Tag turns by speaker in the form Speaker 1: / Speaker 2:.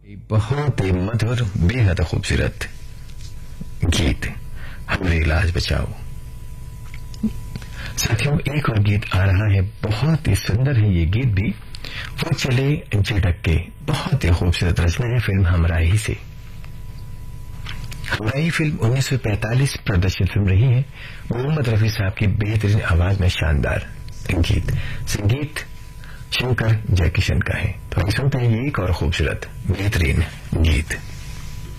Speaker 1: बहुत ही मधुर बेहद खूबसूरत गीत हमरे इलाज बचाओ। साथियों, एक और गीत आ रहा है, बहुत ही सुंदर है ये गीत भी। वो चले झटक के, बहुत ही खूबसूरत रचना है फिल्म हमराही से। हमराही फिल्म 1945 प्रदर्शित फिल्म रही है। मोहम्मद रफी साहब की बेहतरीन आवाज में शानदार गीत, संगीत शंकर जयकिशन का है। तो हम सुनते हैं एक और खूबसूरत बेहतरीन गीत।